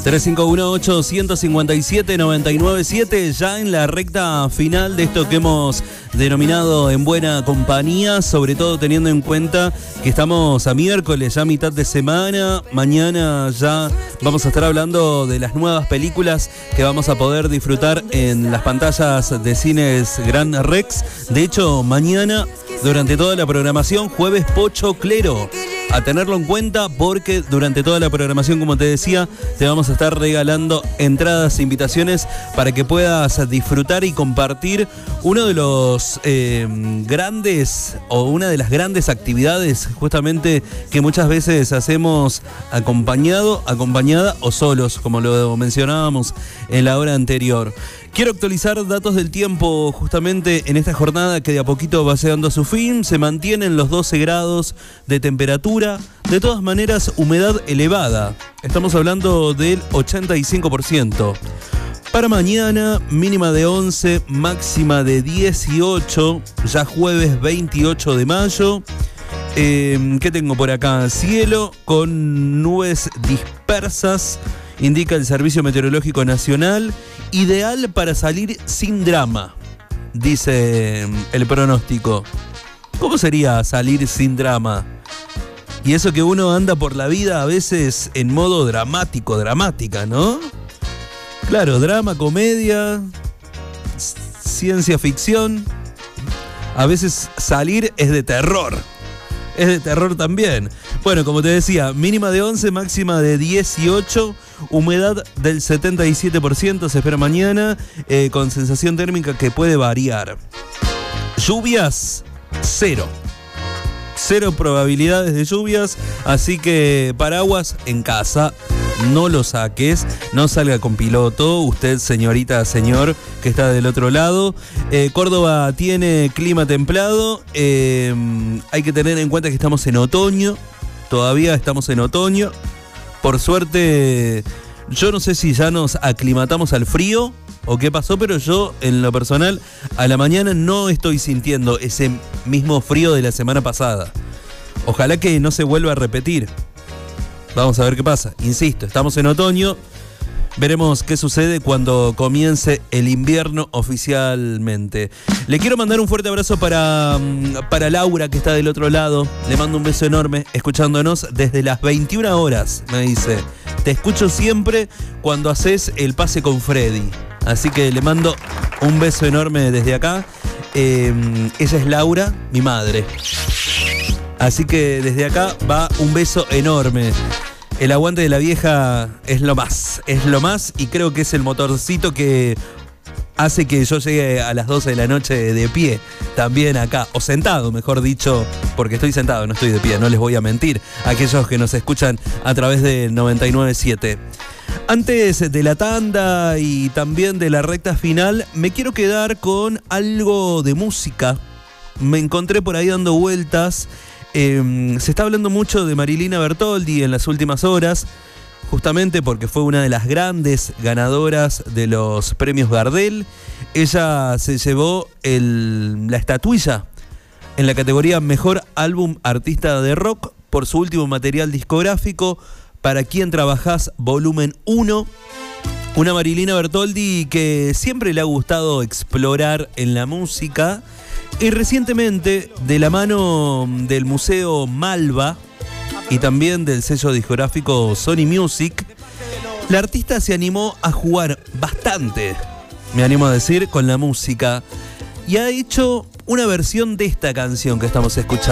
351-857-997, ya en la recta final de esto que hemos denominado En Buena Compañía, sobre todo teniendo en cuenta que estamos a miércoles, ya mitad de semana. Mañana ya vamos a estar hablando de las nuevas películas que vamos a poder disfrutar en las pantallas de cines Gran Rex. De hecho, mañana, durante toda la programación, jueves Pocho Clero. A tenerlo en cuenta porque durante toda la programación, como te decía, te vamos a estar regalando entradas e invitaciones para que puedas disfrutar y compartir uno de los grandes o una de las grandes actividades justamente que muchas veces hacemos acompañado, acompañada o solos, como lo mencionábamos en la hora anterior. Quiero actualizar datos del tiempo justamente en esta jornada que de a poquito va llegando a su fin. Se mantienen los 12 grados de temperatura. De todas maneras, humedad elevada. Estamos hablando del 85%. Para mañana, mínima de 11, máxima de 18. Ya jueves 28 de mayo. ¿Qué tengo por acá? Cielo con nubes dispersas, indica el Servicio Meteorológico Nacional. Ideal para salir sin drama, dice el pronóstico. ¿Cómo sería salir sin drama? Y eso que uno anda por la vida a veces en modo dramático, dramática, ¿no? Claro, drama, comedia, ciencia ficción. A veces salir es de terror. Es de terror también. Bueno, como te decía, mínima de 11, máxima de 18, humedad del 77% se espera mañana, con sensación térmica que puede variar. Lluvias, cero. Cero probabilidades de lluvias, así que paraguas en casa, no lo saques, no salga con piloto, usted señorita, señor, que está del otro lado. Córdoba tiene clima templado, hay que tener en cuenta que estamos en otoño, todavía estamos en otoño. Por suerte, yo no sé si ya nos aclimatamos al frío o qué pasó, pero yo, en lo personal, a la mañana no estoy sintiendo ese mismo frío de la semana pasada. Ojalá que no se vuelva a repetir. Vamos a ver qué pasa. Insisto, estamos en otoño. Veremos qué sucede cuando comience el invierno oficialmente. Le quiero mandar un fuerte abrazo para Laura, que está del otro lado. Le mando un beso enorme, escuchándonos desde las 21 horas, me dice. Te escucho siempre cuando haces el pase con Freddy. Así que le mando un beso enorme desde acá. Ella es Laura, mi madre. Así que desde acá va un beso enorme. El aguante de la vieja es lo más, y creo que es el motorcito que hace que yo llegue a las 12 de la noche de pie, también acá, o sentado, mejor dicho, porque estoy sentado, no estoy de pie, no les voy a mentir, aquellos que nos escuchan a través del 99.7. Antes de la tanda y también de la recta final, me quiero quedar con algo de música. Me encontré por ahí dando vueltas. Se está hablando mucho de Marilina Bertoldi en las últimas horas, justamente porque fue una de las grandes ganadoras de los premios Gardel. Ella se llevó la estatuilla en la categoría Mejor Álbum Artista de Rock por su último material discográfico, Para Quién Trabajás, volumen 1. Una Marilina Bertoldi que siempre le ha gustado explorar en la música. Y recientemente, de la mano del Museo Malva y también del sello discográfico Sony Music, la artista se animó a jugar bastante, me animo a decir, con la música, y ha hecho una versión de esta canción que estamos escuchando.